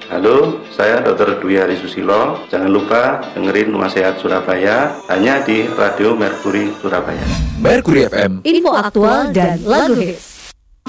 Halo, saya Dr. Dwi Hari Susilo. Jangan lupa dengerin Rumah Sehat Surabaya hanya di Radio Mercury Surabaya. Mercury FM, info aktual dan lagu hits.